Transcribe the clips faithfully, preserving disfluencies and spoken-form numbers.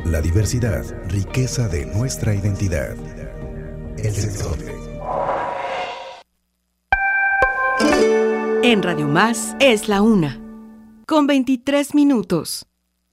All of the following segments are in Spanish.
La diversidad, riqueza de nuestra identidad. El Sensontle. En Radio Más es la una, con veintitrés minutos.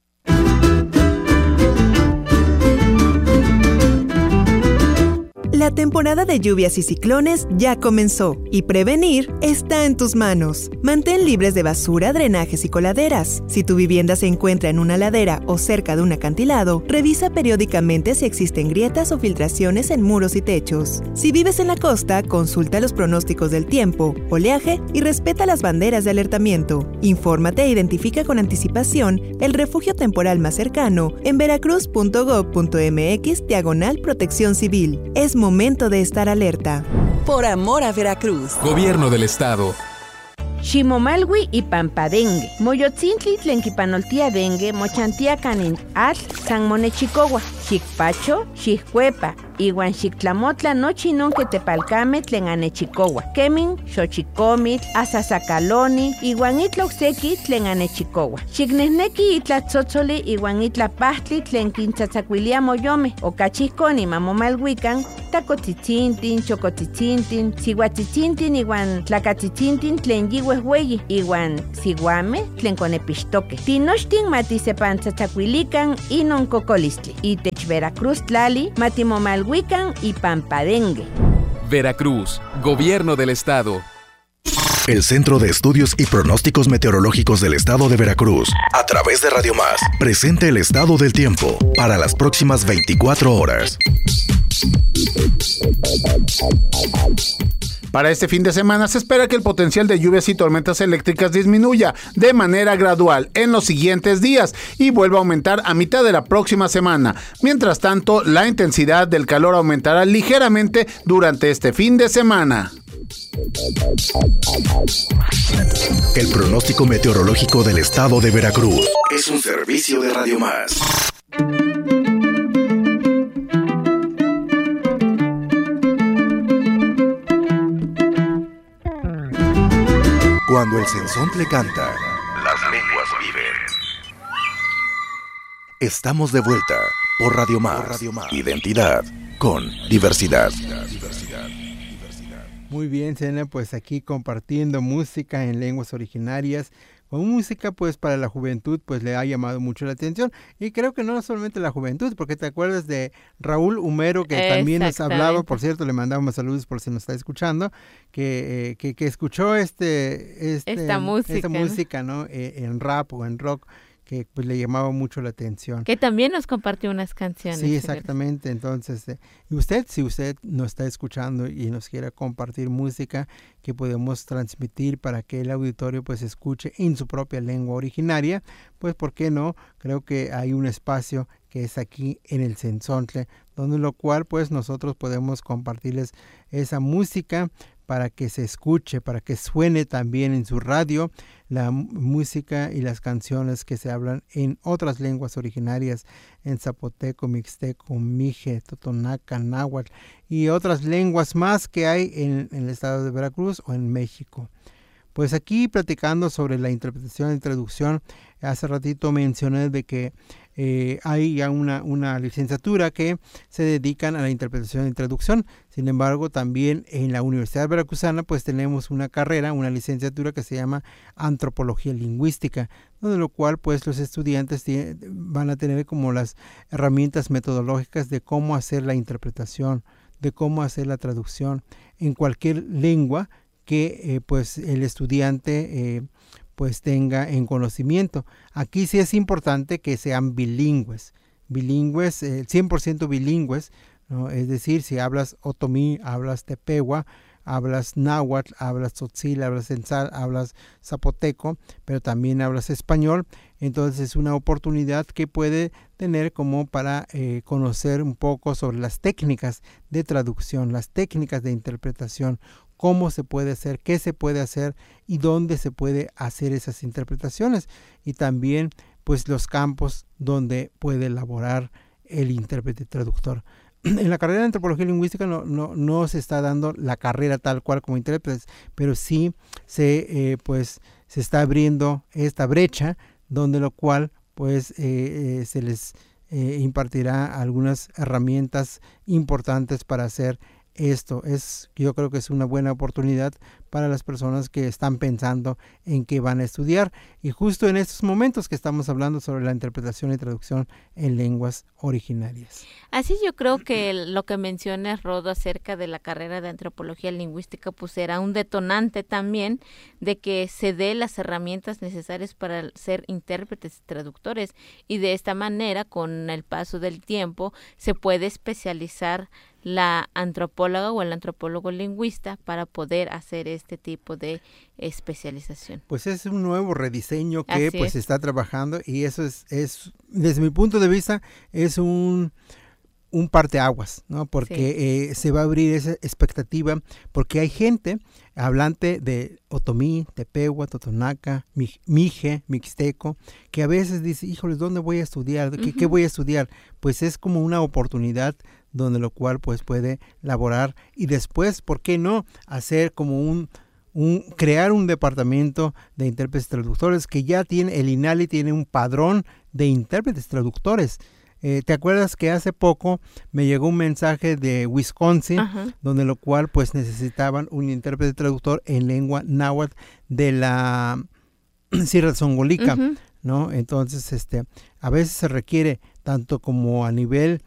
La temporada de lluvias y ciclones ya comenzó y prevenir está en tus manos. Mantén libres de basura, drenajes y coladeras. Si tu vivienda se encuentra en una ladera o cerca de un acantilado, revisa periódicamente si existen grietas o filtraciones en muros y techos. Si vives en la costa, consulta los pronósticos del tiempo, oleaje y respeta las banderas de alertamiento. Infórmate e identifica con anticipación el refugio temporal más cercano en veracruz punto gob punto mx diagonal protección civil. Es momento de estar alerta. Por amor a Veracruz. Gobierno del Estado. Ximomalwi y Pampadengue. Moyotzintli tlenquipanoltia dengue, mochantia canin atl, san monechicowa, xicpacho, xiccuepa, iwan xictlamotla nochi nonque tepalcame tlen anechicowa. Kemin, xochicomitl, asasacaloni, iwan itla ocseki tlen anechicowa. Xicnehneki itla tzotzoli iwan itla pahtli tlen quintzatzacuilia moyome, ocachihconi mamomalhuican, tacotitzintin, chocotitzintin, sihuatitzintin iwan tlacatitzintin tlen yihuehueyi, iwan siguame tlen conepixtoque. Tinochtin matisepantzatzacuilican inon cocolistli. Itech Veracruz tlali matimomalhuican y Pampadengue. Veracruz, Gobierno del Estado. El Centro de Estudios y Pronósticos Meteorológicos del Estado de Veracruz, a través de Radio Más, presenta el estado del tiempo para las próximas veinticuatro horas. Para este fin de semana se espera que el potencial de lluvias y tormentas eléctricas disminuya de manera gradual en los siguientes días y vuelva a aumentar a mitad de la próxima semana. Mientras tanto, la intensidad del calor aumentará ligeramente durante este fin de semana. El pronóstico meteorológico del Estado de Veracruz es un servicio de Radio Más. Cuando el Sensontle canta, las lenguas viven. Estamos de vuelta por Radio Más. Por Radio Más. Identidad con diversidad. Muy bien, Sena, pues aquí compartiendo música en lenguas originarias, con música pues para la juventud pues le ha llamado mucho la atención y creo que no solamente la juventud, porque te acuerdas de Raúl Humero que también nos hablaba, por cierto le mandamos saludos por si nos está escuchando, que, eh, que, que escuchó este, este esta música, esta música ¿no? ¿no? Eh, en rap o en rock, que pues le llamaba mucho la atención. Que también nos compartió unas canciones. Sí, exactamente. Entonces, eh, y usted, si usted nos está escuchando y nos quiere compartir música que podemos transmitir para que el auditorio pues escuche en su propia lengua originaria, pues ¿por qué no? Creo que hay un espacio que es aquí en el Sensontle, donde lo cual pues nosotros podemos compartirles esa música para que se escuche, para que suene también en su radio la m- música y las canciones que se hablan en otras lenguas originarias, en zapoteco, mixteco, mije, totonaca, náhuatl y otras lenguas más que hay en, en el estado de Veracruz o en México. Pues aquí platicando sobre la interpretación y traducción, hace ratito mencioné de que eh, hay ya una, una licenciatura que se dedican a la interpretación y traducción. Sin embargo, también en la Universidad Veracruzana pues tenemos una carrera, una licenciatura que se llama Antropología Lingüística, donde lo cual pues los estudiantes tiene, van a tener como las herramientas metodológicas de cómo hacer la interpretación, de cómo hacer la traducción en cualquier lengua que eh, pues el estudiante eh, pues tenga en conocimiento. Aquí sí es importante que sean bilingües, bilingües, eh, cien por ciento bilingües, ¿no? Es decir, si hablas otomí, hablas tepehuá, hablas náhuatl, hablas tzotzil, hablas enzal, hablas zapoteco, pero también hablas español, entonces es una oportunidad que puede tener como para eh, conocer un poco sobre las técnicas de traducción, las técnicas de interpretación, cómo se puede hacer, qué se puede hacer y dónde se puede hacer esas interpretaciones, y también pues los campos donde puede elaborar el intérprete traductor. En la carrera de Antropología Lingüística no, no, no se está dando la carrera tal cual como intérpretes, pero sí se, eh, pues, se está abriendo esta brecha, donde lo cual pues eh, eh, se les eh, impartirá algunas herramientas importantes para hacer esto. Es, yo creo que es una buena oportunidad para las personas que están pensando en qué van a estudiar, y justo en estos momentos que estamos hablando sobre la interpretación y traducción en lenguas originarias. Así yo creo que lo que menciona Rodo acerca de la carrera de antropología lingüística pues será un detonante también de que se dé las herramientas necesarias para ser intérpretes y traductores, y de esta manera con el paso del tiempo se puede especializar la antropóloga o el antropólogo lingüista para poder hacer este tipo de especialización. Pues es un nuevo rediseño que Así pues es. se está trabajando, y eso es, es, desde mi punto de vista, es un, un parteaguas, ¿no? Porque sí. eh, se va a abrir esa expectativa, porque hay gente hablante de otomí, tepehua, totonaca, mije, mixteco, que a veces dice, híjoles, ¿dónde voy a estudiar? ¿Qué, uh-huh. ¿Qué voy a estudiar? Pues es como una oportunidad donde lo cual pues puede laborar, y después, ¿por qué no hacer como un, un crear un departamento de intérpretes traductores que ya tiene, el INALI tiene un padrón de intérpretes traductores? Eh, ¿Te acuerdas que hace poco me llegó un mensaje de Wisconsin, uh-huh. donde lo cual pues necesitaban un intérprete traductor en lengua náhuatl de la Sierra Zongolica, uh-huh. ¿no? Entonces, este, a veces se requiere tanto como a nivel